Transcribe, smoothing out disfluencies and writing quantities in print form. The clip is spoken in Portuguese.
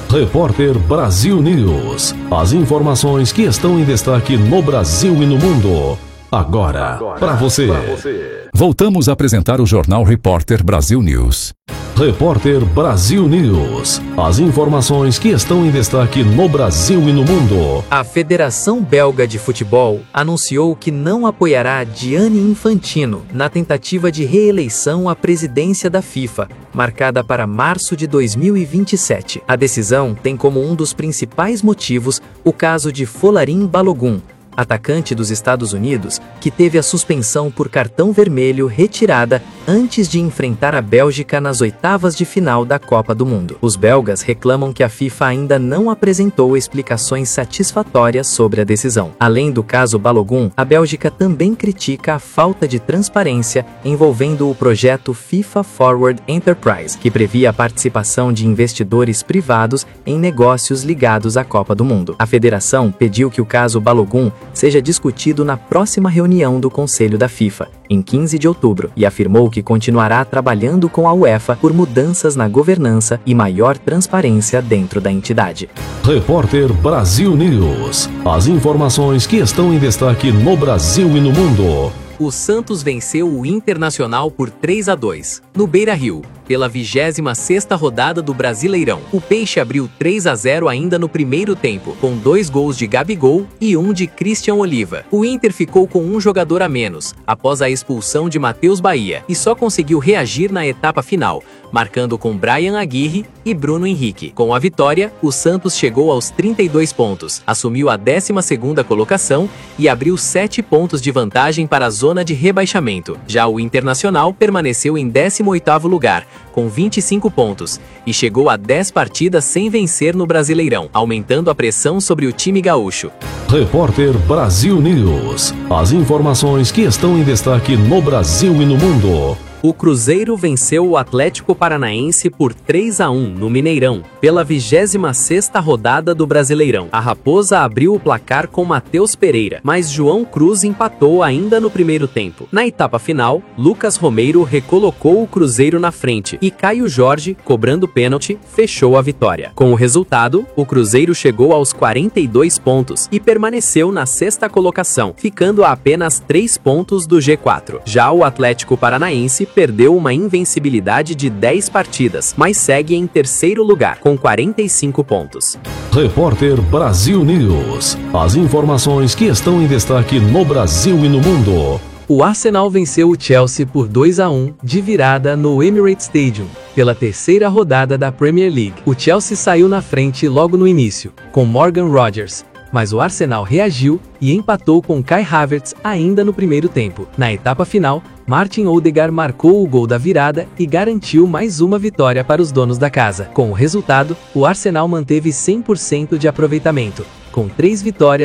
Repórter Brasil News. As informações que estão em destaque no Brasil e no mundo. Agora, para você. Voltamos a apresentar o Jornal Repórter Brasil News. Repórter Brasil News. As informações que estão em destaque no Brasil e no mundo. A Federação Belga de Futebol anunciou que não apoiará Gianni Infantino na tentativa de reeleição à presidência da FIFA, marcada para março de 2027. A decisão tem como um dos principais motivos o caso de Folarin Balogun, atacante dos Estados Unidos, que teve a suspensão por cartão vermelho retirada antes de enfrentar a Bélgica nas oitavas de final da Copa do Mundo. Os belgas reclamam que a FIFA ainda não apresentou explicações satisfatórias sobre a decisão. Além do caso Balogun, a Bélgica também critica a falta de transparência envolvendo o projeto FIFA Forward Enterprise, que previa a participação de investidores privados em negócios ligados à Copa do Mundo. A federação pediu que o caso Balogun seja discutido na próxima reunião do Conselho da FIFA, em 15 de outubro, e afirmou que continuará trabalhando com a UEFA por mudanças na governança e maior transparência dentro da entidade. Repórter Brasil News. As informações que estão em destaque no Brasil e no mundo. O Santos venceu o Internacional por 3-2, no Beira-Rio, pela 26ª rodada do Brasileirão. O Peixe abriu 3-0 ainda no primeiro tempo, com 2 gols de Gabigol e 1 de Christian Oliva. O Inter ficou com um jogador a menos, após a expulsão de Matheus Bahia, e só conseguiu reagir na etapa final, marcando com Brian Aguirre e Bruno Henrique. Com a vitória, o Santos chegou aos 32 pontos, assumiu a 12ª colocação e abriu 7 pontos de vantagem para a zona de rebaixamento. Já o Internacional permaneceu em 18º lugar, com 25 pontos, e chegou a 10 partidas sem vencer no Brasileirão, aumentando a pressão sobre o time gaúcho. Repórter Brasil News. As informações que estão em destaque no Brasil e no mundo. O Cruzeiro venceu o Atlético Paranaense por 3-1 no Mineirão, pela 26ª rodada do Brasileirão. A Raposa abriu o placar com Matheus Pereira, mas João Cruz empatou ainda no primeiro tempo. Na etapa final, Lucas Romero recolocou o Cruzeiro na frente e Caio Jorge, cobrando pênalti, fechou a vitória. Com o resultado, o Cruzeiro chegou aos 42 pontos e permaneceu na 6ª colocação, ficando a apenas 3 pontos do G4. Já o Atlético Paranaense perdeu uma invencibilidade de 10 partidas, mas segue em 3º lugar, com 45 pontos. Repórter Brasil News. As informações que estão em destaque no Brasil e no mundo. O Arsenal venceu o Chelsea por 2-1 de virada no Emirates Stadium, pela 3ª rodada da Premier League. O Chelsea saiu na frente logo no início, com Morgan Rogers, mas o Arsenal reagiu e empatou com Kai Havertz ainda no primeiro tempo. Na etapa final, Martin Odegaard marcou o gol da virada e garantiu mais uma vitória para os donos da casa. Com o resultado, o Arsenal manteve 100% de aproveitamento, com 3 vitórias